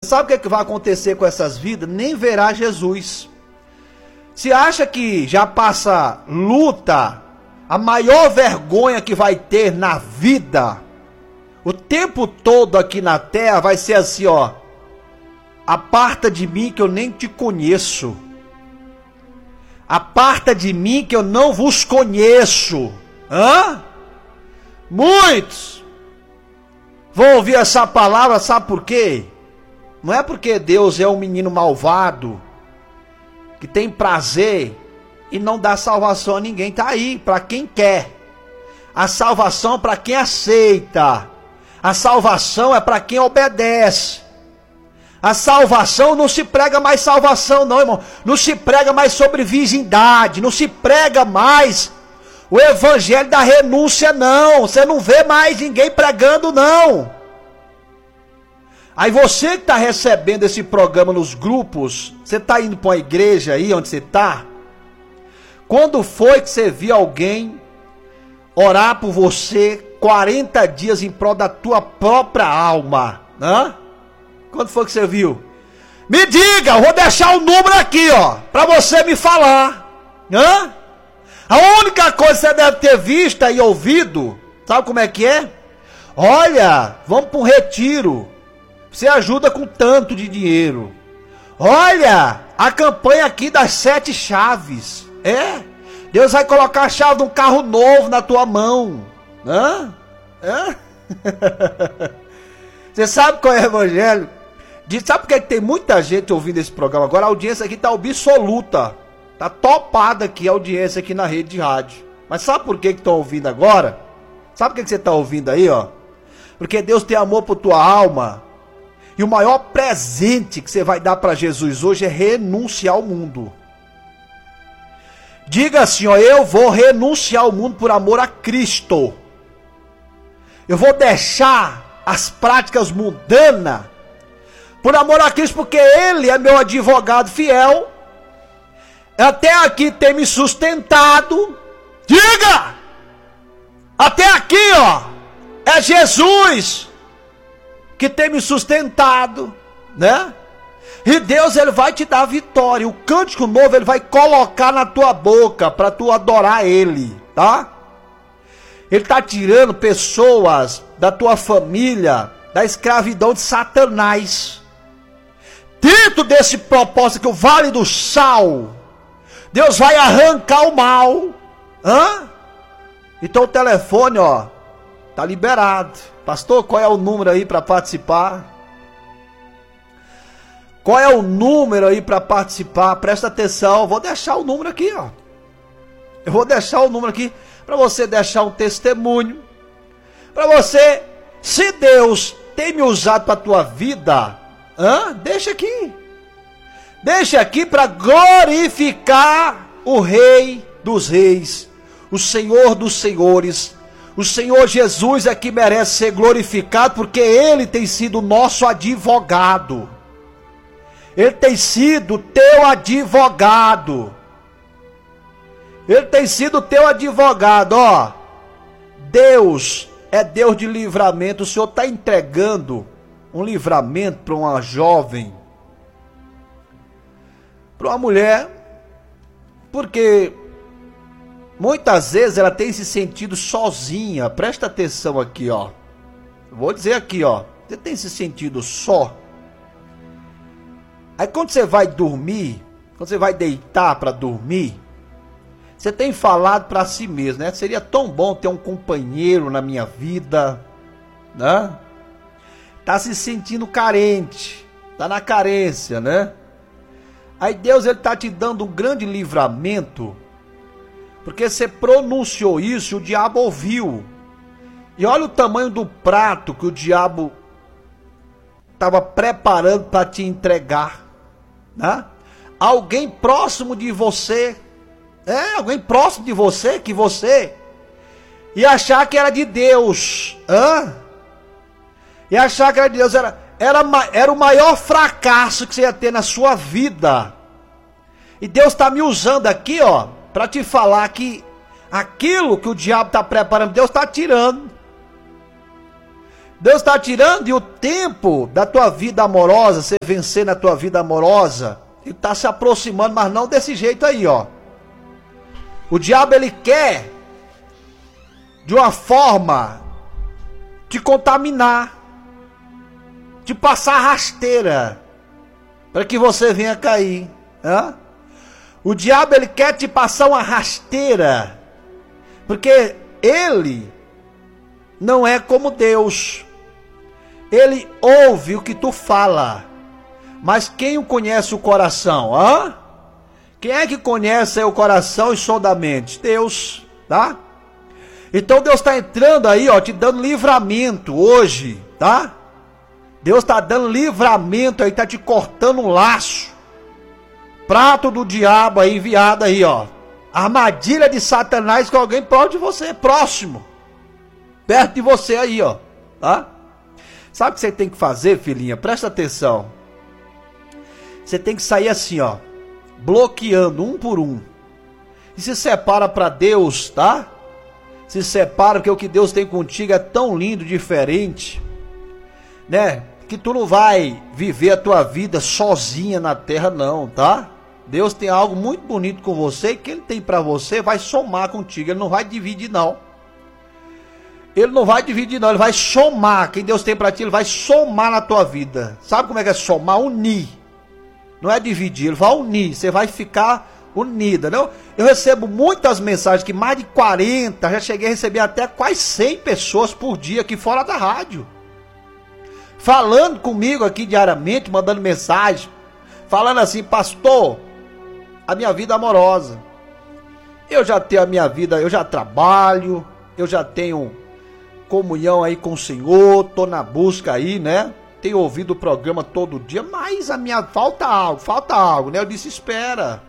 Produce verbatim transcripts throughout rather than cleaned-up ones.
sabe o que, é que vai acontecer com essas vidas? Nem verá Jesus. Se acha que já passa luta, a maior vergonha que vai ter na vida, o tempo todo aqui na terra, vai ser assim, ó: aparta de mim que eu nem te conheço. Aparta de mim que eu não vos conheço. Hã? Muitos vão ouvir essa palavra, sabe por quê? Não é porque Deus é um menino malvado, que tem prazer e não dá salvação a ninguém. Tá aí, para quem quer. A salvação é para quem aceita. A salvação é para quem obedece. A salvação não se prega mais salvação não, irmão. Não se prega mais sobre virgindade. Não se prega mais o evangelho da renúncia não. Você não vê mais ninguém pregando não. Aí você que está recebendo esse programa nos grupos, você está indo para uma igreja aí onde você está? Quando foi que você viu alguém orar por você quarenta dias em prol da tua própria alma? Hã? Quando foi que você viu? Me diga, eu vou deixar o número aqui, ó, para você me falar. Hã? A única coisa que você deve ter visto e ouvido, sabe como é que é? Olha, vamos para um retiro. Você ajuda com tanto de dinheiro. Olha, a campanha aqui das sete chaves. É, Deus vai colocar a chave de um carro novo na tua mão. Hã? Hã? Você sabe qual é o evangelho? Sabe por que tem muita gente ouvindo esse programa agora? A audiência aqui está absoluta. Está topada aqui a audiência aqui na rede de rádio. Mas sabe por que estão ouvindo agora? Sabe por que você está ouvindo aí, ó? Porque Deus tem amor por tua alma. E o maior presente que você vai dar para Jesus hoje é renunciar ao mundo. Diga assim, ó: eu vou renunciar ao mundo por amor a Cristo. Eu vou deixar as práticas mundanas por amor a Cristo, porque Ele é meu advogado fiel. Até aqui tem me sustentado. Diga! Até aqui, ó, é Jesus que tem me sustentado, né? E Deus, Ele vai te dar vitória. O cântico novo Ele vai colocar na tua boca para tu adorar Ele, tá? Ele está tirando pessoas da tua família da escravidão de Satanás. Dentro desse propósito que o Vale do Sal, Deus vai arrancar o mal. Hã? Então o telefone, ó, tá liberado. Pastor, qual é o número aí para participar? Qual é o número aí para participar? Presta atenção, vou deixar o número aqui, ó. Eu vou deixar o número aqui para você deixar um testemunho. Para você, se Deus tem me usado para tua vida, hã? Deixa aqui. Deixa aqui para glorificar o Rei dos Reis, o Senhor dos Senhores. O Senhor Jesus é que merece ser glorificado, porque Ele tem sido nosso advogado. Ele tem sido teu advogado. Ele tem sido teu advogado, ó. Deus é Deus de livramento. O Senhor está entregando um livramento para uma jovem, para uma mulher, porque muitas vezes ela tem se sentido sozinha. Presta atenção aqui, ó. Vou dizer aqui, ó. Você tem se sentido só. Aí quando você vai dormir, quando você vai deitar para dormir, você tem falado para si mesmo, né? Seria tão bom ter um companheiro na minha vida, né? Tá se sentindo carente, tá na carência, né? Aí Deus, Ele tá te dando um grande livramento, porque você pronunciou isso e o diabo ouviu. E olha o tamanho do prato que o diabo estava preparando para te entregar, né? Alguém próximo de você, é, alguém próximo de você, que você ia achar que era de Deus, hã? E achar que era de Deus, era, era, era o maior fracasso que você ia ter na sua vida. E Deus está me usando aqui, ó, para te falar que aquilo que o diabo está preparando, Deus está tirando. Deus está tirando e o tempo da tua vida amorosa, você vencer na tua vida amorosa, ele está se aproximando, mas não desse jeito aí, ó. O diabo, ele quer, de uma forma, te contaminar, te passar rasteira, para que você venha cair. Hã? O diabo, ele quer te passar uma rasteira, porque ele não é como Deus. Ele ouve o que tu fala, mas quem o conhece o coração? Hã? Quem é que conhece o coração e sonda a mente? Deus, tá? Então Deus está entrando aí, ó, te dando livramento hoje, tá? Deus está dando livramento aí, está te cortando um laço. Prato do diabo aí enviado aí, ó. Armadilha de Satanás com alguém próximo de você, próximo. Perto de você aí, ó, tá? Sabe o que você tem que fazer, filhinha? Presta atenção. Você tem que sair assim, ó, bloqueando um por um. E se separa para Deus, tá? Se separa, porque o que Deus tem contigo é tão lindo, diferente, né? Que tu não vai viver a tua vida sozinha na terra, não, tá? Deus tem algo muito bonito com você, que Ele tem para você, vai somar contigo. Ele não vai dividir, não. Ele não vai dividir, não. Ele vai somar. Quem Deus tem para ti, Ele vai somar na tua vida. Sabe como é que é somar? Unir. Não é dividir, Ele vai unir. Você vai ficar unida, não? Eu recebo muitas mensagens, que mais de quarenta, já cheguei a receber até quase cem pessoas por dia aqui fora da rádio, falando comigo aqui diariamente, mandando mensagem, falando assim: pastor, a minha vida amorosa, eu já tenho a minha vida, eu já trabalho, eu já tenho comunhão aí com o Senhor, tô na busca aí, né? Tenho ouvido o programa todo dia, mas a minha falta algo, falta algo, né? Eu disse: espera,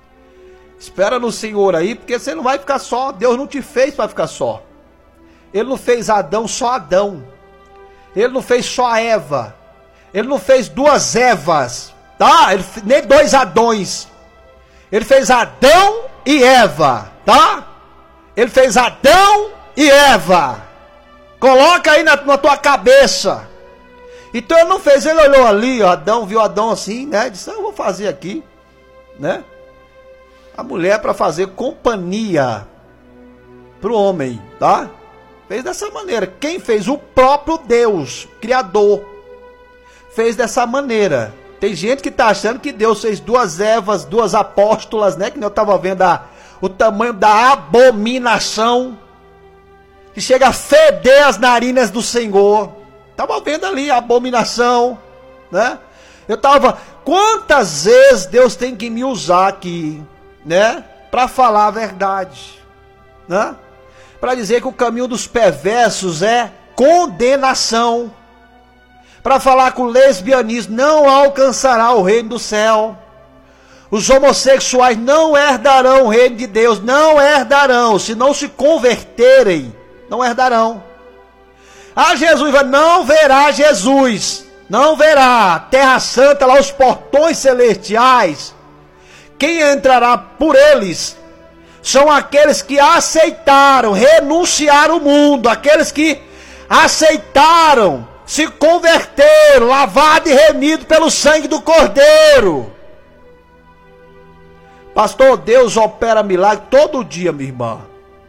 espera no Senhor aí, porque você não vai ficar só. Deus não te fez para ficar só. Ele não fez Adão só Adão. Ele não fez só a Eva. Ele não fez duas Evas, tá? Ele, nem dois Adões. Ele fez Adão e Eva, tá? Ele fez Adão e Eva. Coloca aí na, na tua cabeça. Então ele não fez, ele olhou ali, ó, Adão, viu Adão assim, né? Disse: eu vou fazer aqui, né? A mulher para fazer companhia pro homem, tá? Fez dessa maneira. Quem fez? O próprio Deus, Criador, fez dessa maneira. Tem gente que tá achando que Deus fez duas Evas, duas apóstolas, né? Que eu tava vendo a, o tamanho da abominação, que chega a feder as narinas do Senhor. Tava vendo ali a abominação, né? Eu tava... Quantas vezes Deus tem que me usar aqui, né? Para falar a verdade, né? Para dizer que o caminho dos perversos é condenação. Para falar que o lesbianismo não alcançará o reino do céu. Os homossexuais não herdarão o reino de Deus. Não herdarão. Se não se converterem, não herdarão. Ah, Jesus vai, não verá Jesus. Não verá. Terra Santa, lá os portões celestiais. Quem entrará por eles são aqueles que aceitaram renunciar o mundo. Aqueles que aceitaram, se converteram, lavado e remido pelo sangue do Cordeiro. Pastor, Deus opera milagre todo dia, minha irmã.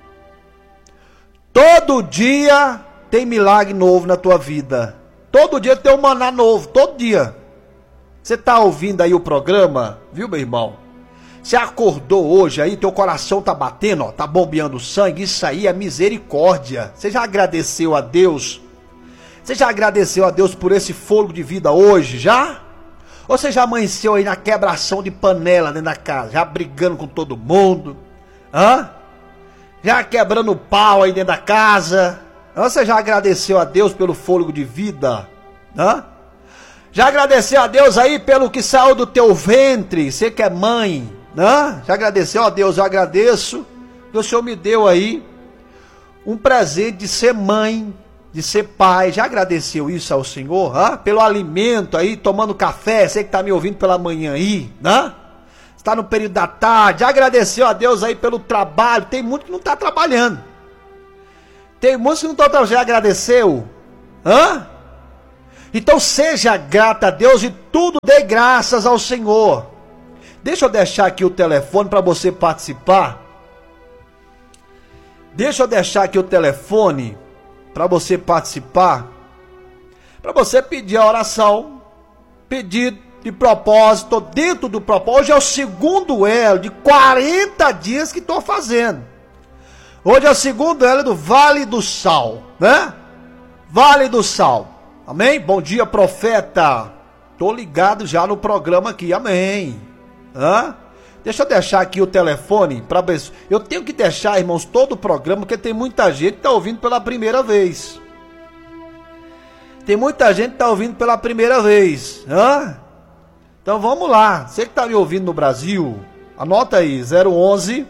Todo dia tem milagre novo na tua vida. Todo dia tem um maná novo, todo dia. Você está ouvindo aí o programa, viu, meu irmão? Você acordou hoje aí, teu coração tá batendo, ó, tá bombeando sangue. Isso aí é misericórdia. Você já agradeceu a Deus? Você já agradeceu a Deus por esse fôlego de vida hoje, já? Ou você já amanheceu aí na quebração de panela dentro da casa, já brigando com todo mundo? Hã? Já quebrando pau aí dentro da casa? Ou você já agradeceu a Deus pelo fôlego de vida? Hã? Já agradeceu a Deus aí pelo que saiu do teu ventre? Você que é mãe, né? Já agradeceu a Deus? Eu agradeço que o Senhor me deu aí um presente de ser mãe, de ser pai. Já agradeceu isso ao Senhor? Hã? Pelo alimento aí, tomando café, você que está me ouvindo pela manhã aí, né? Está no período da tarde. Já agradeceu a Deus aí pelo trabalho? Tem muito que não está trabalhando. Tem muitos que não estão trabalhando. Já agradeceu? Hã? Então seja grata a Deus e tudo dê graças ao Senhor. Deixa eu deixar aqui o telefone para você participar. Deixa eu deixar aqui o telefone para você participar. Para você pedir a oração, pedir de propósito, dentro do propósito. Hoje é o segundo elo de quarenta dias que estou fazendo. Hoje é o segundo elo do Vale do Sal, né? Vale do Sal. Amém? Bom dia, profeta. Tô ligado já no programa aqui. Amém. Hã? Deixa eu deixar aqui o telefone para eu tenho que deixar, irmãos, todo o programa, porque tem muita gente que tá ouvindo pela primeira vez. Tem muita gente que tá ouvindo pela primeira vez. Hã? Então vamos lá. Você que tá me ouvindo no Brasil, anota aí, zero onze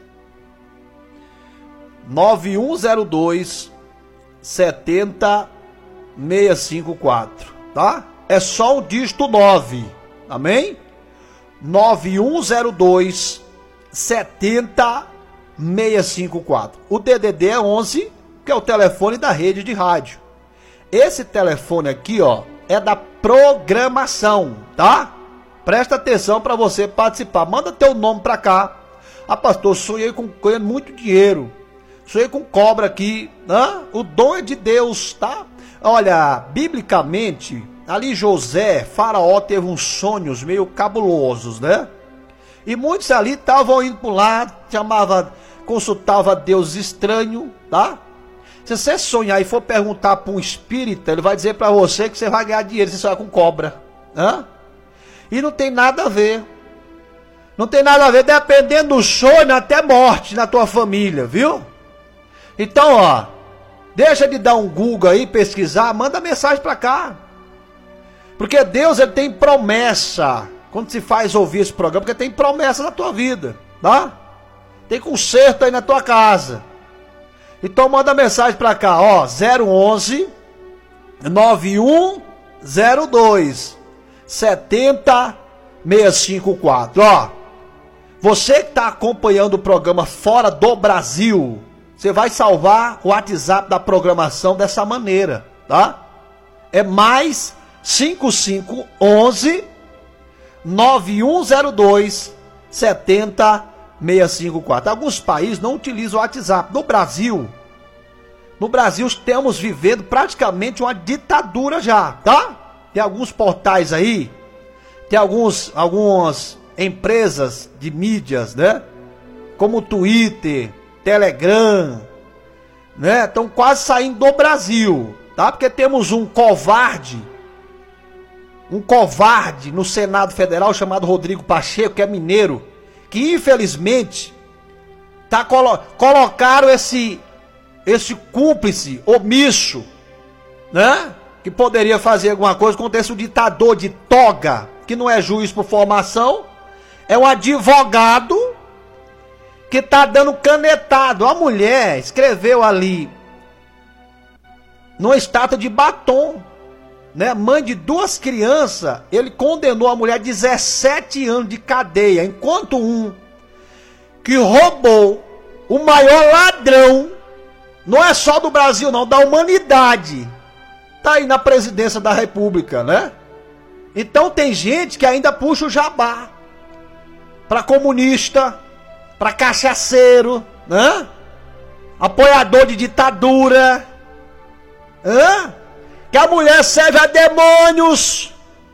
nove um zero dois sete zero seis cinco quatro, tá? É só o dígito nove, amém? nove um zero dois sete zero seis cinco quatro. O D D D é onze, que é o telefone da rede de rádio. Esse telefone aqui, ó, é da programação, tá? Presta atenção para você participar. Manda teu nome para cá. Ah, pastor, sonhei com ganhando muito dinheiro. Sonhei com cobra aqui, né? O dom é de Deus, tá? Olha, biblicamente, ali José, Faraó, teve uns sonhos meio cabulosos, né? E muitos ali estavam indo para um lado, chamava, consultava Deus estranho, tá? Se você sonhar e for perguntar para um espírita, ele vai dizer para você que você vai ganhar dinheiro se sonhar com cobra, né? E não tem nada a ver. Não tem nada a ver, dependendo do sonho, até morte na tua família, viu? Então, ó, deixa de dar um Google aí, pesquisar, manda mensagem para cá. Porque Deus, ele tem promessa. Quando se faz ouvir esse programa, porque tem promessa na tua vida, tá? Tem conserto aí na tua casa. Então manda mensagem para cá, ó, zero onze nove um zero dois sete zero seis cinco quatro, ó. Você que está acompanhando o programa fora do Brasil, você vai salvar o WhatsApp da programação dessa maneira, tá? É mais cinco cinco um um nove um zero dois sete zero seis cinco quatro. Alguns países não utilizam o WhatsApp. No Brasil, no Brasil estamos vivendo praticamente uma ditadura já, tá? Tem alguns portais aí, tem alguns, algumas empresas de mídias, né? Como o Twitter, Telegram, né? Estão quase saindo do Brasil, tá? Porque temos um covarde, um covarde no Senado Federal chamado Rodrigo Pacheco, que é mineiro, que infelizmente tá colo colocaram esse esse cúmplice omisso, né? Que poderia fazer alguma coisa contra esse ditador de toga, que não é juiz por formação, é um advogado que tá dando canetado. A mulher escreveu ali, numa estátua de batom, né? Mãe de duas crianças, ele condenou a mulher a dezessete anos de cadeia, enquanto um que roubou o maior ladrão, não é só do Brasil não, da humanidade, tá aí na presidência da República, né? Então tem gente que ainda puxa o jabá para comunista, para cachaceiro, né? Apoiador de ditadura, hã? Que a mulher serve a demônios.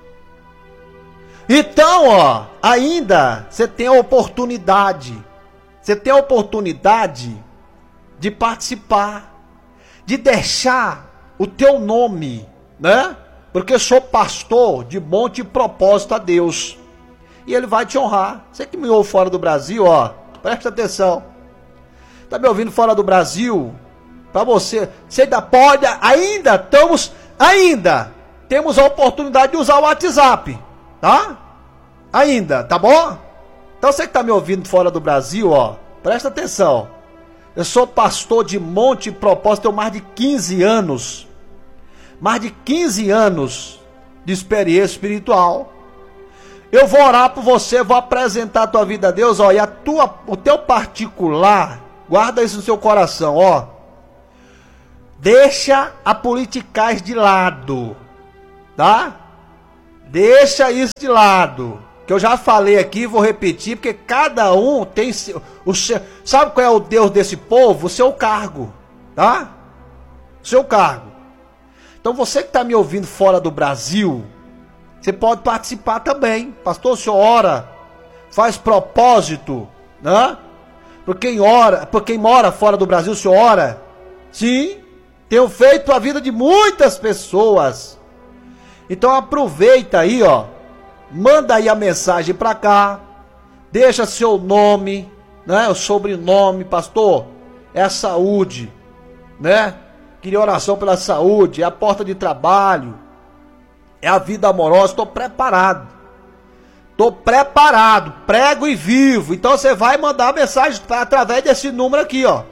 Então, ó, ainda você tem a oportunidade, você tem a oportunidade de participar, de deixar o teu nome, né? Porque eu sou pastor de monte de propósito a Deus, e Ele vai te honrar. Você que me ouve fora do Brasil, ó, presta atenção. Tá me ouvindo fora do Brasil? Para você, você ainda pode, ainda estamos, ainda temos a oportunidade de usar o WhatsApp, tá? Ainda, tá bom? Então você que tá me ouvindo fora do Brasil, ó, presta atenção. Eu sou pastor de monte de propósito, tenho mais de quinze anos. Mais de quinze anos de experiência espiritual. Eu vou orar por você, vou apresentar a tua vida a Deus, ó, e a tua, o teu particular, guarda isso no seu coração, ó. Deixa a politicagem de lado, tá? Deixa isso de lado. Que eu já falei aqui, vou repetir, porque cada um tem o seu, sabe qual é o Deus desse povo? O seu cargo, tá? O seu cargo. Então você que está me ouvindo fora do Brasil, você pode participar também. Pastor, o senhor ora, faz propósito, né? Por quem ora, por quem mora fora do Brasil, o senhor ora? Sim, tenho feito a vida de muitas pessoas. Então aproveita aí, ó. Manda aí a mensagem para cá. Deixa seu nome, né? O sobrenome, pastor. É a saúde, né? Queria oração pela saúde, é a porta de trabalho, é a vida amorosa. Estou preparado. Estou preparado, prego e vivo. Então você vai mandar a mensagem através desse número aqui, ó.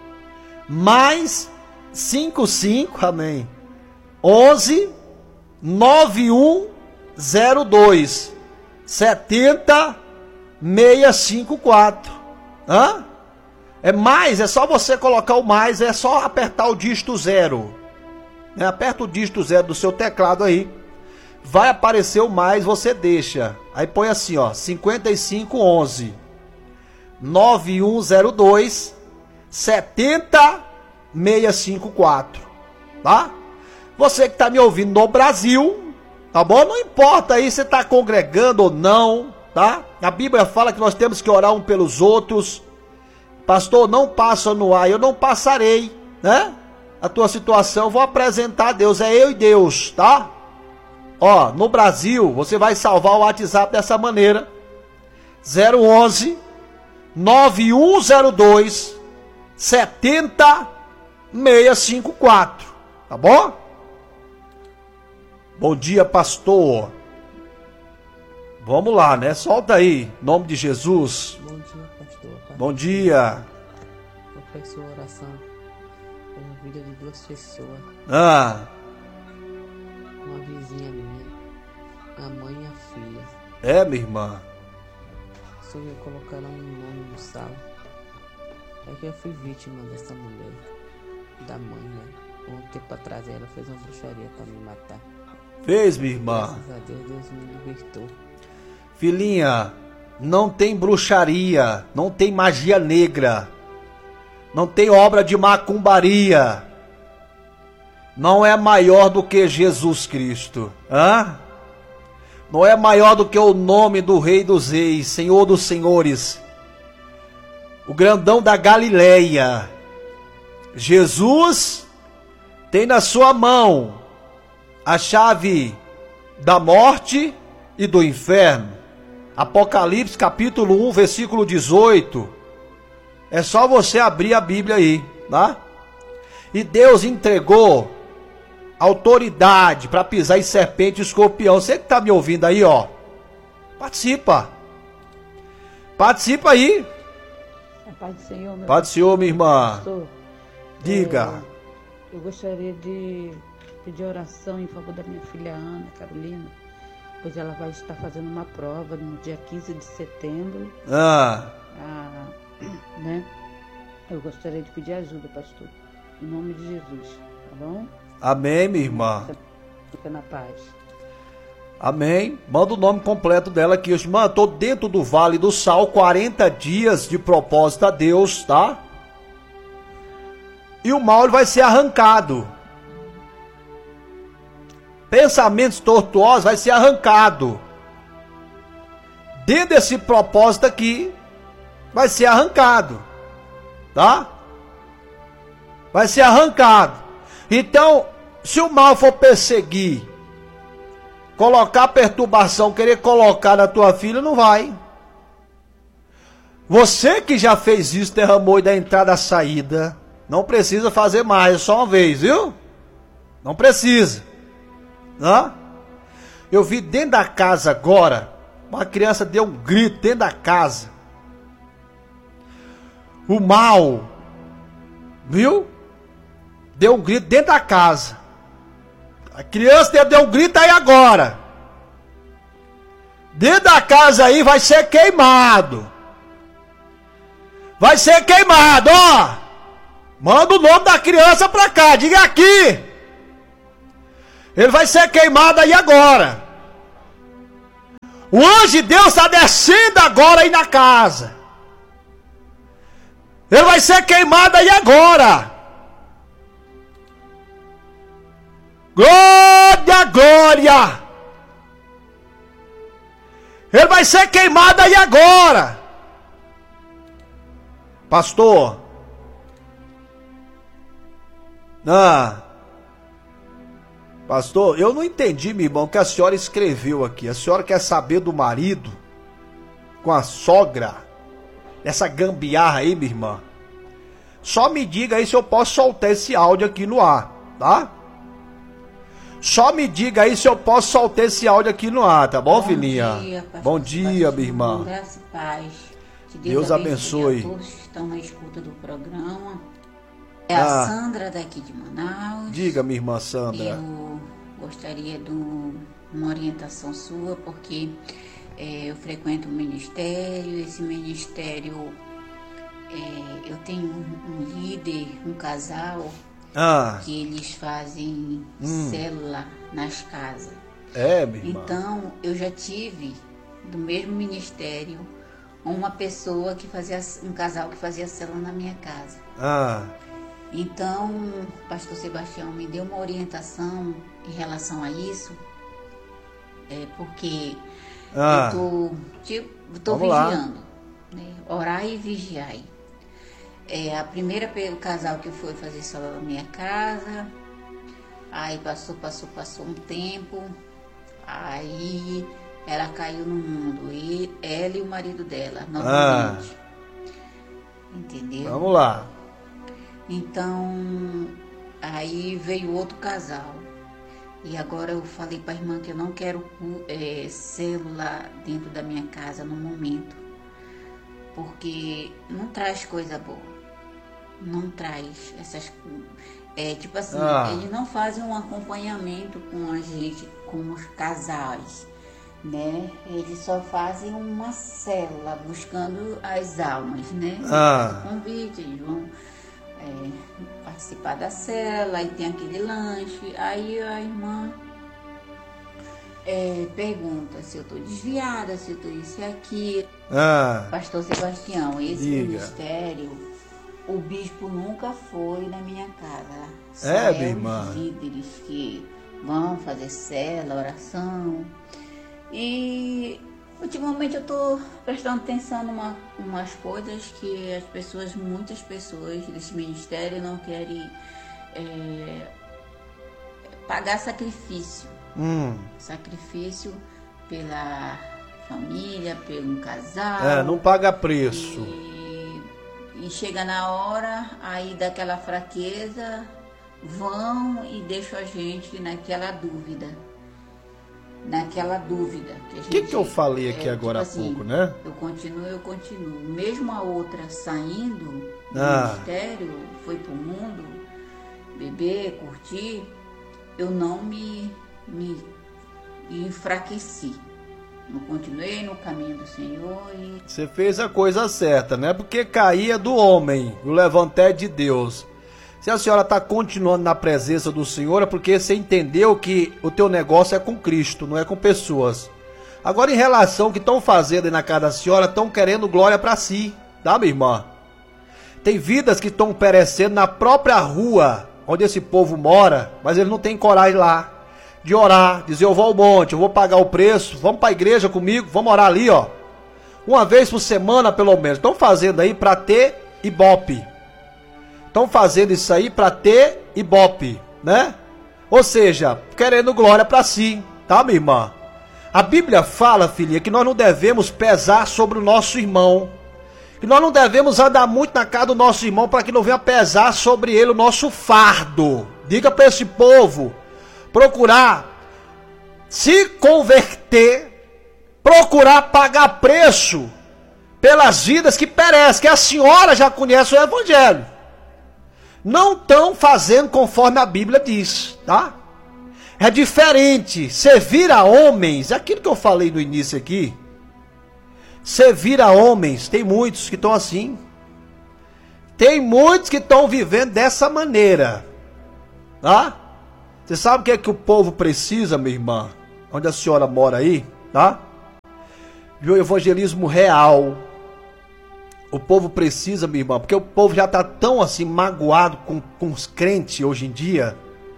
Mais cinco cinco, amém. onze nove um zero dois setenta seiscentos e cinquenta e quatro. Hã? É mais, é só você colocar o mais, é só apertar o dígito zero. Né? Aperta o dígito zero do seu teclado aí. Vai aparecer o mais, você deixa. Aí põe assim, ó, cinquenta e cinco onze nove um zero dois setenta seiscentos e cinquenta e quatro. Tá? Você que está me ouvindo no Brasil, tá bom? Não importa aí se está congregando ou não, tá? A Bíblia fala que nós temos que orar um pelos outros. Pastor, não passa no ar, eu não passarei, né? A tua situação, eu vou apresentar a Deus, é eu e Deus, tá? Ó, no Brasil, você vai salvar o WhatsApp dessa maneira. zero onze nove um zero dois setenta seiscentos e cinquenta e quatro, tá bom? Bom dia, pastor. Vamos lá, né? Solta aí, em nome de Jesus. Bom dia, pastor. Pai. Bom dia. Eu peço oração pela vida de duas pessoas. Ah, Uma vizinha minha, a mãe e a filha. é, minha irmã. Só que colocaram um nome no sal. É que eu fui vítima dessa mulher, da mãe, né? Um tempo atrás ela fez uma bruxaria pra me matar. Fez, minha irmã. Graças a Deus, Deus me libertou. Filhinha, não tem bruxaria, não tem magia negra, não tem obra de macumbaria. Não é maior do que Jesus Cristo. Hã? Não é maior do que o nome do Rei dos Reis, Senhor dos Senhores. O grandão da Galileia. Jesus tem na sua mão a chave da morte e do inferno. Apocalipse capítulo um, versículo dezoito. É só você abrir a Bíblia aí, tá? E Deus entregou autoridade para pisar em serpente e escorpião. Você que está me ouvindo aí, ó, participa. Participa aí. A paz do Senhor, meu Paz do Senhor, minha irmã. pastor. Diga. É, eu gostaria de pedir oração em favor da minha filha Ana Carolina, pois ela vai estar fazendo uma prova no dia quinze de setembro. Ah, Ah, né? Eu gostaria de pedir ajuda, pastor, em nome de Jesus, tá bom? amém, minha irmã. Fica na paz. Amém. Manda o nome completo dela aqui. Irmã, estou dentro do Vale do Sal, quarenta dias de propósito a Deus, tá? E o mal ele vai ser arrancado. Pensamentos tortuosos vai ser arrancado. Dentro desse propósito aqui, vai ser arrancado. Tá? Vai ser arrancado. Então, se o mal for perseguir, colocar perturbação, querer colocar na tua filha, não vai. Você que já fez isso, derramou da entrada à saída, não precisa fazer mais, é só uma vez, viu? Não precisa. Não? Eu vi dentro da casa agora, uma criança deu um grito dentro da casa. O mal, viu? Deu um grito dentro da casa. A criança deu um grito aí agora. Dentro da casa aí vai ser queimado. Vai ser queimado, ó. Manda o nome da criança pra cá, diga aqui. Ele vai ser queimado aí agora. O anjo de Deus está descendo agora aí na casa. Ele vai ser queimado aí agora. Glória, glória. Ele vai ser queimado aí agora. Pastor. Ah. Pastor, eu não entendi, meu irmão, o que a senhora escreveu aqui. A senhora quer saber do marido com a sogra? Essa gambiarra aí, minha irmã. Só me diga aí se eu posso soltar esse áudio aqui no ar, tá? Só me diga aí se eu posso soltar esse áudio aqui no ar, tá bom, bom filhinha? Dia, bom dia, minha irmã. Graça e paz. Que Deus, Deus abençoe. A todos que estão na escuta do programa. É ah. a Sandra daqui de Manaus. Diga, minha irmã Sandra. Eu gostaria de uma orientação sua, porque é, eu frequento um ministério. Esse ministério, é, eu tenho um, um líder, um casal, ah. que eles fazem hum. célula nas casas. É, minha irmã. Então, eu já tive, do mesmo ministério, uma pessoa que fazia, um casal que fazia célula na minha casa. Ah. Então, o pastor Sebastião me deu uma orientação em relação a isso, é, porque ah. eu estou vigiando, né? Orar e vigiar. É, a primeira o casal que foi fazer célula na minha casa, aí passou, passou, passou um tempo, aí ela caiu no mundo, e ela e o marido dela, novamente. Ah. Entendeu? Vamos lá. Então, aí veio outro casal. E agora eu falei para a irmã que eu não quero é, célula dentro da minha casa no momento. Porque não traz coisa boa. Não traz essas... É, tipo assim, ah. eles não fazem um acompanhamento com a gente, com os casais, né? Eles só fazem uma célula, buscando as almas, né? Ah. Convite, eles vão... É, participar da cela, aí tem aquele lanche, aí a irmã é, pergunta se eu estou desviada, se eu estou isso e aquilo. Ah, Pastor Sebastião, esse diga. ministério, o bispo nunca foi na minha casa. Só é, é minha irmã. Os líderes que vão fazer cela, oração. E ultimamente eu estou prestando atenção em umas coisas que as pessoas, muitas pessoas desse ministério não querem é, pagar sacrifício. Hum. Sacrifício pela família, pelo casal. É, não paga preço. E, e chega na hora, aí daquela fraqueza, vão e deixam a gente naquela dúvida. Naquela dúvida. O que, que, que eu falei aqui é, agora tipo há pouco, assim, né? Eu continuo, eu continuo. Mesmo a outra saindo do ah. ministério, foi pro mundo, beber, curtir, eu não me, me enfraqueci. Eu continuei no caminho do Senhor e... Você fez a coisa certa, né? Porque caía do homem, o levantar de Deus. Se a senhora está continuando na presença do Senhor, é porque você entendeu que o teu negócio é com Cristo, não é com pessoas. Agora, em relação ao que estão fazendo aí na casa da senhora, estão querendo glória para si, tá, minha irmã? Tem vidas que estão perecendo na própria rua onde esse povo mora, mas eles não têm coragem lá de orar, dizer eu vou ao monte, eu vou pagar o preço, vamos para a igreja comigo, vamos orar ali, ó. Uma vez por semana, pelo menos. Estão fazendo aí para ter ibope. Estão fazendo isso aí para ter ibope, né? Ou seja, querendo glória para si, tá, minha irmã? A Bíblia fala, filha, que nós não devemos pesar sobre o nosso irmão. Que nós não devemos andar muito na casa do nosso irmão para que não venha pesar sobre ele o nosso fardo. Diga para esse povo procurar se converter, procurar pagar preço pelas vidas que perecem, que a senhora já conhece o Evangelho. Não estão fazendo conforme a Bíblia diz, tá? É diferente servir a homens, aquilo que eu falei no início aqui. Servir a homens, tem muitos que estão assim. Tem muitos que estão vivendo dessa maneira, tá? Você sabe o que é que o povo precisa, minha irmã? Onde a senhora mora aí, tá? De um evangelismo real. O povo precisa, minha irmã, porque o povo já está tão assim magoado com, com os crentes hoje em dia.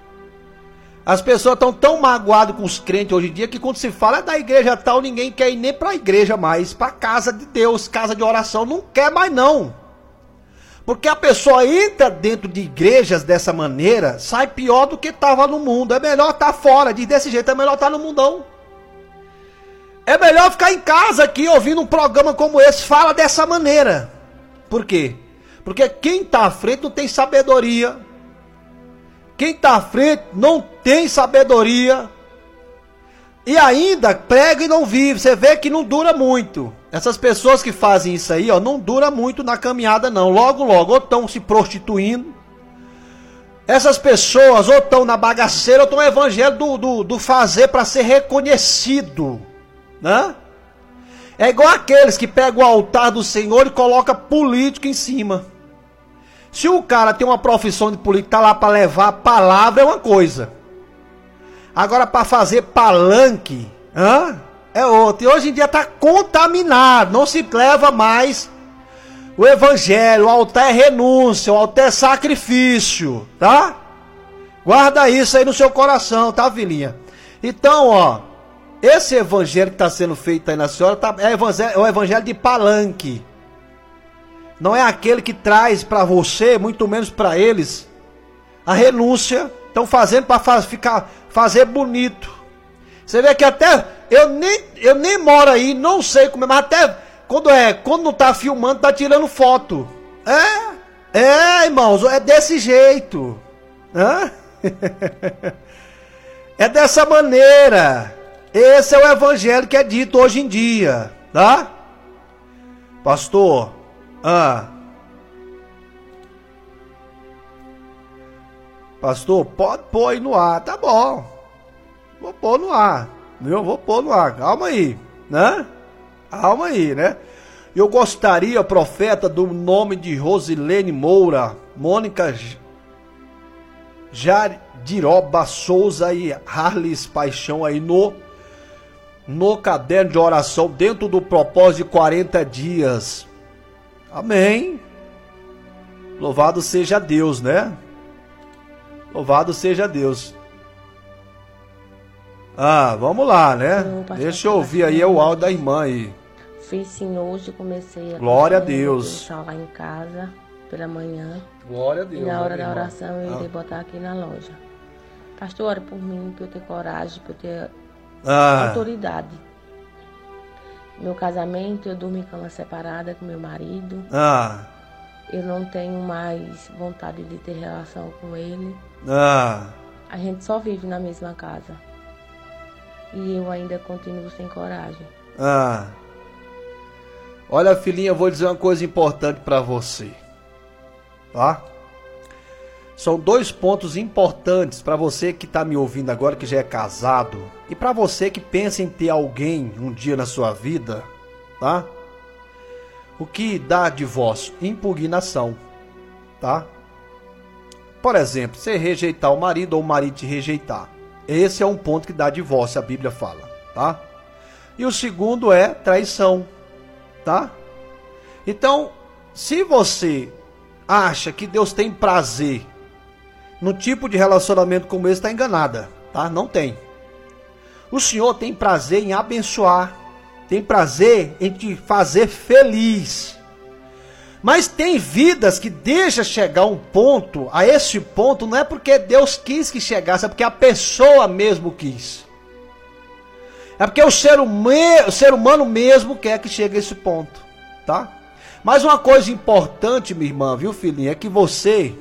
As pessoas estão tão magoadas com os crentes hoje em dia que quando se fala da igreja tal, ninguém quer ir nem para a igreja mais, para a casa de Deus, casa de oração, não quer mais não. Porque a pessoa entra dentro de igrejas dessa maneira, sai pior do que estava no mundo. É melhor estar fora, diz desse jeito, é melhor estar no mundão. É melhor ficar em casa aqui ouvindo um programa como esse, fala dessa maneira. Por quê? Porque quem está à frente não tem sabedoria. Quem está à frente não tem sabedoria. E ainda prega e não vive. Você vê que não dura muito. Essas pessoas que fazem isso aí, ó, não dura muito na caminhada não. Logo, logo, ou estão se prostituindo. Essas pessoas ou estão na bagaceira ou estão no evangelho do, do, do fazer para ser reconhecido. Né? É igual aqueles que pegam o altar do Senhor e colocam político em cima. Se o cara tem uma profissão de político, tá lá para levar a palavra, é uma coisa. Agora para fazer palanque, hã? É outra. E hoje em dia está contaminado, não se leva mais o evangelho. O altar é renúncia, o altar é sacrifício, tá? Guarda isso aí no seu coração, tá, filhinha? Então, ó, esse evangelho que está sendo feito aí na senhora tá, é, evangelho, é o evangelho de palanque. Não é aquele que traz para você, muito menos para eles, a renúncia. Estão fazendo para faz, ficar, fazer bonito. Você vê que até, eu nem, eu nem moro aí, não sei como é, mas até quando, é, quando não está filmando, está tirando foto. É, é, irmãos, é desse jeito. Hã? É dessa maneira. Esse é o evangelho que é dito hoje em dia, tá? Pastor, ah, pastor, pode pôr aí no ar, tá bom. Vou pôr no ar, viu? Vou pôr no ar, calma aí, né? Calma aí, né? Eu gostaria, profeta, do nome de Rosilene Moura, Mônica Jardiroba Souza e Harles Paixão aí no no caderno de oração dentro do propósito de quarenta dias. Amém. Louvado seja Deus, né? Louvado seja Deus. Ah, vamos lá, né? Deixa eu ouvir aí o áudio da irmã aí. Fiz sim hoje, comecei a... Glória a Deus. Lá em casa, pela manhã. Glória a Deus. E na hora da irmã. oração eu irei ah. botar aqui na loja. Pastor, ore por mim, para eu ter coragem, para eu ter ah. autoridade. Meu casamento, eu durmo em cama separada com meu marido. Ah. Eu não tenho mais vontade de ter relação com ele. Ah. A gente só vive na mesma casa. E eu ainda continuo sem coragem. Ah. Olha, filhinha, eu vou dizer uma coisa importante para você. Tá? São dois pontos importantes para você que está me ouvindo agora, que já é casado, e para você que pensa em ter alguém um dia na sua vida, tá? O que dá divórcio? Impugnação, tá? Por exemplo, você rejeitar o marido ou o marido te rejeitar. Esse é um ponto que dá divórcio, a Bíblia fala, tá? E o segundo é traição, tá? Então, se você acha que Deus tem prazer no tipo de relacionamento como esse, está enganada, tá? Não tem. O Senhor tem prazer em abençoar, tem prazer em te fazer feliz. Mas tem vidas que deixa chegar um ponto, a esse ponto, não é porque Deus quis que chegasse, é porque a pessoa mesmo quis. É porque o ser, humano, o ser humano mesmo quer que chegue a esse ponto, tá? Mas uma coisa importante, minha irmã, viu, filhinha, é que você,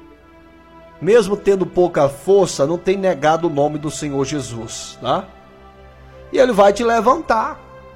mesmo tendo pouca força, não tem negado o nome do Senhor Jesus, tá? E Ele vai te levantar.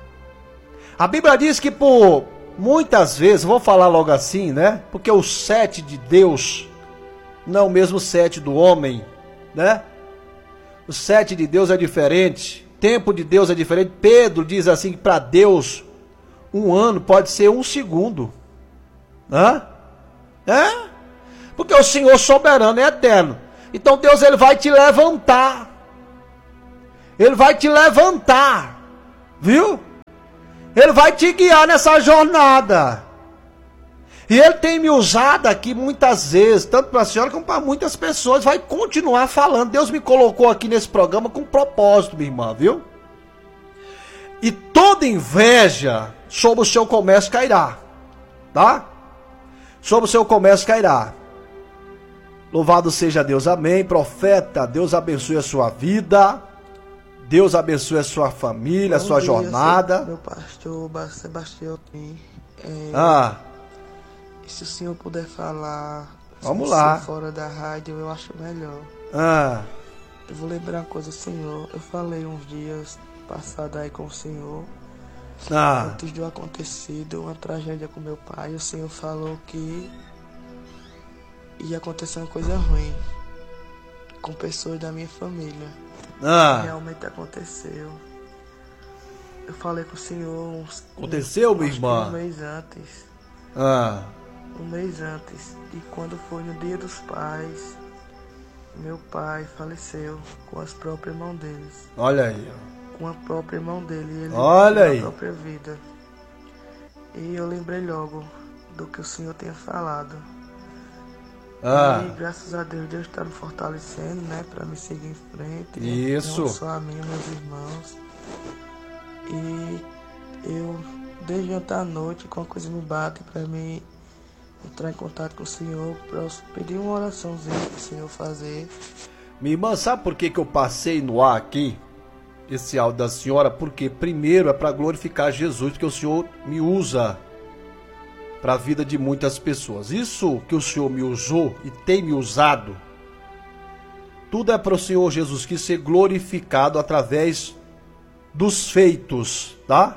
A Bíblia diz que por muitas vezes, vou falar logo assim, né? Porque o sete de Deus não é o mesmo sete do homem, né? O sete de Deus é diferente, o tempo de Deus é diferente. Pedro diz assim que para Deus um ano pode ser um segundo, né? É? Porque o Senhor soberano é eterno. Então Deus, ele vai te levantar. Ele vai te levantar. Viu? Ele vai te guiar nessa jornada. E ele tem me usado aqui muitas vezes, tanto para a senhora como para muitas pessoas. Vai continuar falando. Deus me colocou aqui nesse programa com propósito, minha irmã, viu? E toda inveja sobre o seu comércio cairá. Tá? Sobre o seu comércio cairá. Louvado seja Deus, amém. Profeta, Deus abençoe a sua vida. Deus abençoe a sua família, a sua dia, jornada. Meu pastor Sebastião. É, ah. Se o senhor puder falar. Vamos lá. Fora da rádio, eu acho melhor. Ah. Eu vou lembrar uma coisa, senhor. Eu falei uns dias passados aí com o senhor. Ah. Antes de acontecido, uma tragédia com meu pai. O senhor falou que ia acontecer uma coisa ruim com pessoas da minha família. Ah. Realmente aconteceu. Eu falei com o senhor uns, aconteceu, uns, minha irmã? Um mês antes. Ah. Um mês antes. E quando foi no dia dos pais, meu pai faleceu com as próprias mãos deles. Olha aí. Com a própria mão dele. Ele Olha aí. A própria vida. E eu lembrei logo do que o senhor tinha falado. Ah. E graças a Deus, Deus está me fortalecendo, né? Para me seguir em frente. Isso. Não só a mim, meus irmãos. E eu, desde ontem à noite, qualquer coisa me bate para mim entrar em contato com o senhor, para pedir uma oraçãozinha para o senhor fazer. Minha irmã, sabe por que, que eu passei no ar aqui esse áudio da senhora? Porque primeiro é para glorificar Jesus, porque o Senhor me usa para a vida de muitas pessoas. Isso que o Senhor me usou e tem me usado, tudo é para o Senhor Jesus Cristo ser glorificado através dos feitos, tá?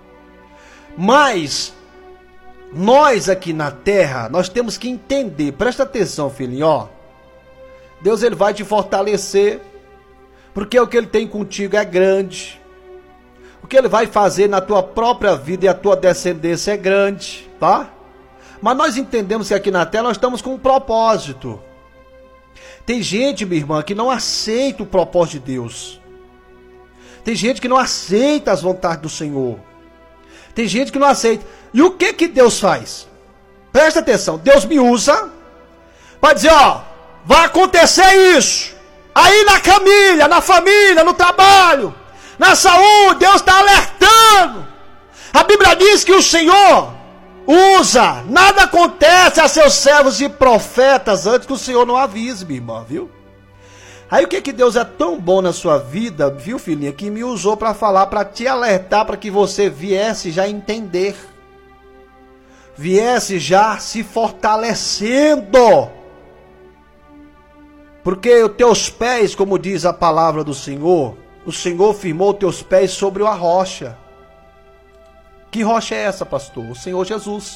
Mas nós aqui na terra, nós temos que entender, presta atenção, filhinho, ó. Deus, ele vai te fortalecer, porque o que ele tem contigo é grande. O que ele vai fazer na tua própria vida e a tua descendência é grande, tá? Mas nós entendemos que aqui na terra nós estamos com um propósito. Tem gente, minha irmã, que não aceita o propósito de Deus. Tem gente que não aceita as vontades do Senhor. Tem gente que não aceita. E o que que Deus faz? Presta atenção, Deus me usa para dizer, ó, vai acontecer isso. Aí na família, na família, no trabalho, na saúde, Deus está alertando. A Bíblia diz que o Senhor usa, nada acontece a seus servos e profetas antes que o Senhor não avise, minha irmã, viu? Aí o que que Deus é tão bom na sua vida, viu, filhinha, que me usou para falar, para te alertar, para que você viesse já entender. Viesse já se fortalecendo. Porque os teus pés, como diz a palavra do Senhor, o Senhor firmou teus pés sobre a rocha. Que rocha é essa, pastor? O Senhor Jesus.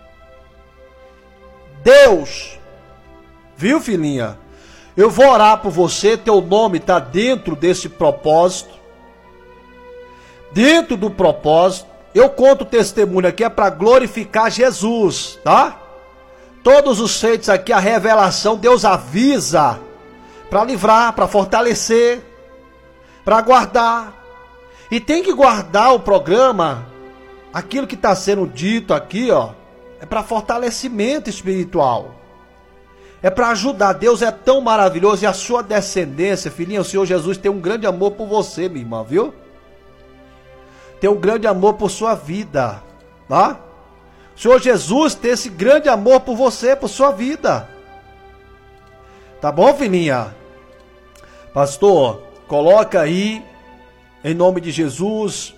Deus. Viu, filhinha? Eu vou orar por você, teu nome está dentro desse propósito. Dentro do propósito. Eu conto o testemunho aqui, é para glorificar Jesus, tá? Todos os feitos aqui, a revelação, Deus avisa para livrar, para fortalecer, para guardar. E tem que guardar o programa, aquilo que está sendo dito aqui, ó, é para fortalecimento espiritual. É para ajudar. Deus é tão maravilhoso e a sua descendência, filhinha, o Senhor Jesus tem um grande amor por você, minha irmã, viu? Tem um grande amor por sua vida, tá? O Senhor Jesus tem esse grande amor por você, por sua vida. Tá bom, filhinha? Pastor, coloca aí, em nome de Jesus,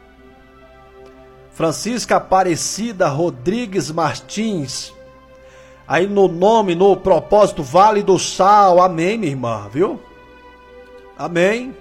Francisca Aparecida Rodrigues Martins, aí no nome, no propósito, Vale do Sal, amém, minha irmã, viu? Amém.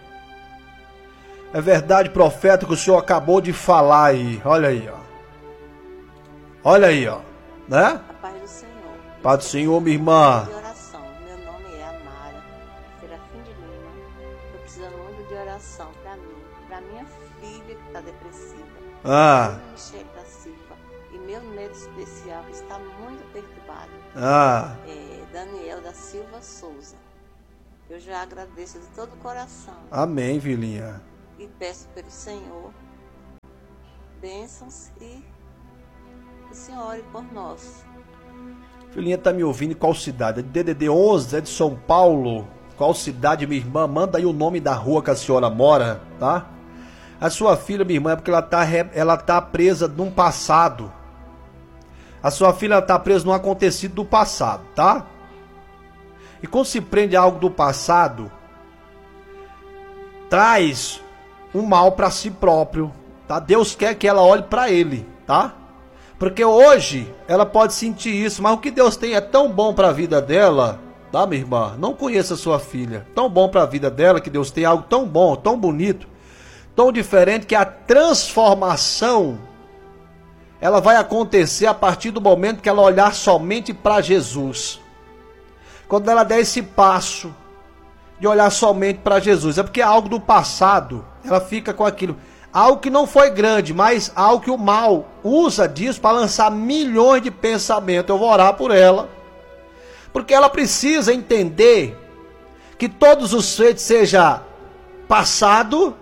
É verdade, profeta, que o senhor acabou de falar aí, olha aí, ó. Olha aí, ó, né? A paz do Senhor. Paz do Senhor, minha irmã. De oração. Meu nome é Amara Serafim de Lima. Tô precisando muito de oração pra mim, pra minha filha que tá depressiva. Ah. Michele da Silva. E meu neto especial, que está muito perturbado. Ah. É Daniel da Silva Souza. Eu já agradeço de todo o coração. Amém, filhinha. E peço pelo Senhor bênçãos e o Senhor ore por nós. Filhinha tá me ouvindo em qual cidade? É de D D D onze, é de São Paulo. Qual cidade, minha irmã? Manda aí o nome da rua que a senhora mora, tá? A sua filha, minha irmã, é porque ela tá, ela tá presa num passado. A sua filha está presa num acontecido do passado, tá? E quando se prende a algo do passado, traz um mal para si próprio, tá? Deus quer que ela olhe para ele, tá? Porque hoje ela pode sentir isso, mas o que Deus tem é tão bom para a vida dela, tá, minha irmã? Não conheça a sua filha. Tão bom para a vida dela, que Deus tem algo tão bom, tão bonito, tão diferente, que a transformação ela vai acontecer a partir do momento que ela olhar somente para Jesus. Quando ela der esse passo de olhar somente para Jesus, é porque é algo do passado, ela fica com aquilo, algo que não foi grande, mas algo que o mal usa disso para lançar milhões de pensamentos. Eu vou orar por ela, porque ela precisa entender que todos os feitos seja passado,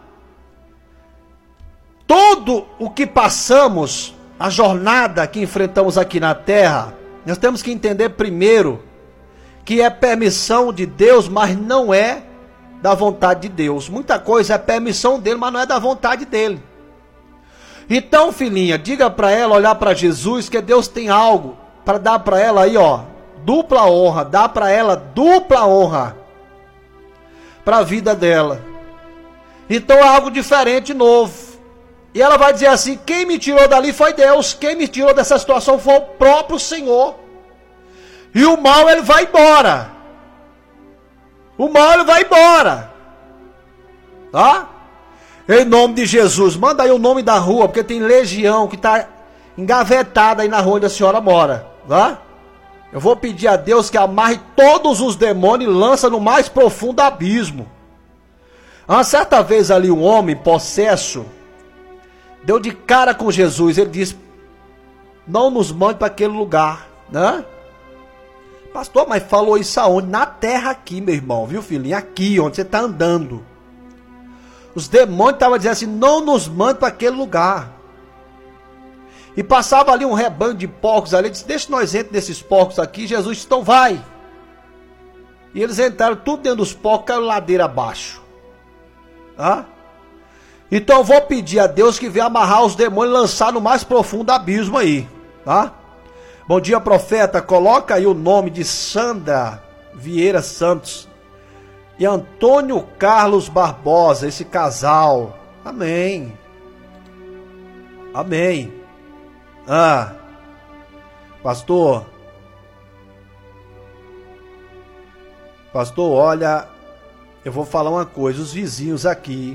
todo o que passamos, a jornada que enfrentamos aqui na terra, nós temos que entender primeiro que é permissão de Deus, mas não é da vontade de Deus. Muita coisa é permissão dele, mas não é da vontade dele. Então, filhinha, diga para ela olhar para Jesus, que Deus tem algo para dar para ela aí, ó, dupla honra, dá para ela dupla honra para a vida dela. Então é algo diferente, novo. E ela vai dizer assim: quem me tirou dali foi Deus, quem me tirou dessa situação foi o próprio Senhor. E o mal, ele vai embora. O mal, ele vai embora. Tá? Em nome de Jesus. Manda aí o nome da rua, porque tem legião que está engavetada aí na rua onde a senhora mora. Tá? Eu vou pedir a Deus que amarre todos os demônios e lança no mais profundo abismo. Uma certa vez ali um homem possesso deu de cara com Jesus. Ele disse: não nos mande para aquele lugar, né? Pastor, mas falou isso aonde? Na terra aqui, meu irmão, viu, filhinho? Aqui, onde você está andando. Os demônios estavam dizendo assim: não nos mande para aquele lugar. E passava ali um rebanho de porcos ali. Disse: deixa nós entrar nesses porcos aqui. Jesus disse: então vai. E eles entraram tudo dentro dos porcos, caiu ladeira abaixo. Ah? Então eu vou pedir a Deus que venha amarrar os demônios e lançar no mais profundo abismo aí. Tá? Bom dia, profeta. Coloca aí o nome de Sandra Vieira Santos e Antônio Carlos Barbosa, esse casal. Amém. Amém. Ah, pastor. Pastor, olha, eu vou falar uma coisa. Os vizinhos aqui,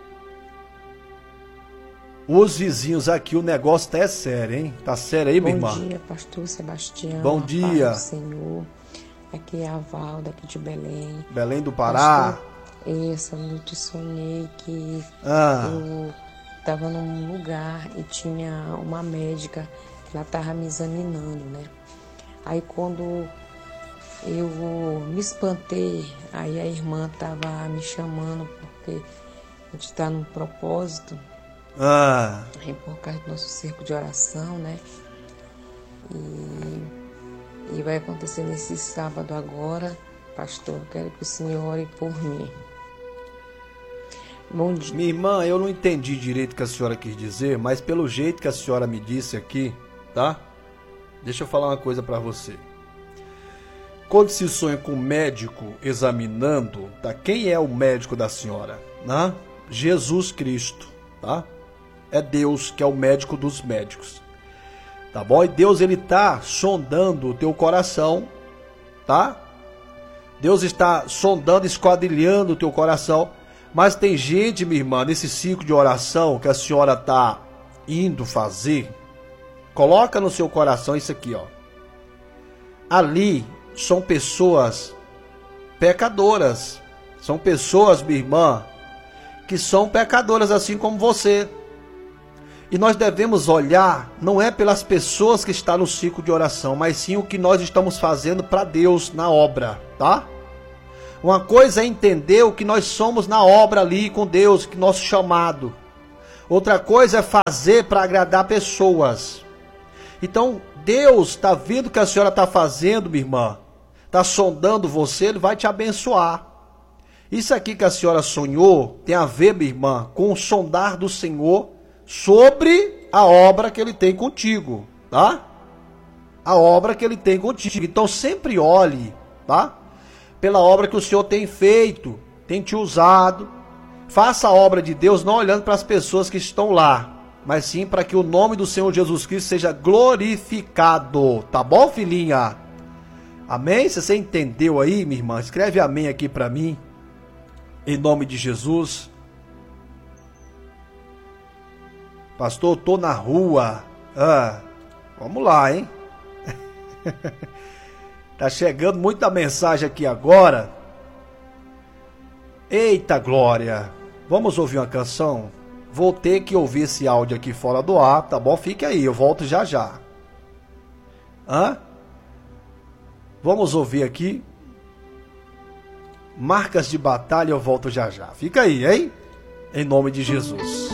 Os vizinhos aqui, o negócio tá é sério, hein? Tá sério aí, minha irmã? Bom dia, pastor Sebastião. Bom dia. Paz do Senhor. Aqui é a Valda, aqui de Belém. Belém do Pará. Pastor, essa noite sonhei que ah. eu tava num lugar e tinha uma médica que ela tava me examinando, né? Aí quando eu me espantei, aí a irmã tava me chamando porque a gente tá num propósito. Ah. É por causa do nosso cerco de oração, né? E, e vai acontecer nesse sábado agora. Pastor, quero que o Senhor ore por mim. Bom dia. Minha irmã, eu não entendi direito o que a senhora quis dizer, mas pelo jeito que a senhora me disse aqui, tá? Deixa eu falar uma coisa pra você. Quando se sonha com o médico examinando, tá? Quem é o médico da senhora? Né? Jesus Cristo, tá? É Deus que é o médico dos médicos, tá bom? E Deus, ele tá sondando o teu coração, tá? Deus está sondando, esquadrilhando o teu coração. Mas tem gente, minha irmã, nesse ciclo de oração que a senhora tá indo fazer, coloca no seu coração isso aqui, ó. Ali são pessoas pecadoras, são pessoas, minha irmã, que são pecadoras assim como você. E nós devemos olhar, não é pelas pessoas que estão no ciclo de oração, mas sim o que nós estamos fazendo para Deus na obra, tá? Uma coisa é entender o que nós somos na obra ali com Deus, que nosso chamado. Outra coisa é fazer para agradar pessoas. Então, Deus está vendo o que a senhora está fazendo, minha irmã. Está sondando você, Ele vai te abençoar. Isso aqui que a senhora sonhou tem a ver, minha irmã, com o sondar do Senhor sobre a obra que Ele tem contigo, tá? A obra que Ele tem contigo. Então sempre olhe, tá? Pela obra que o Senhor tem feito, tem te usado. Faça a obra de Deus não olhando para as pessoas que estão lá, mas sim para que o nome do Senhor Jesus Cristo seja glorificado. Tá bom, filhinha? Amém? Se você entendeu aí, minha irmã, escreve amém aqui para mim. Em nome de Jesus. Pastor, eu tô na rua. Ah, vamos lá, hein? Tá chegando muita mensagem aqui agora. Eita glória. Vamos ouvir uma canção? Vou ter que ouvir esse áudio aqui fora do ar, tá bom? Fique aí, eu volto já já. Hã? Vamos ouvir aqui. Marcas de batalha, eu volto já já. Fica aí, hein? Em nome de Jesus.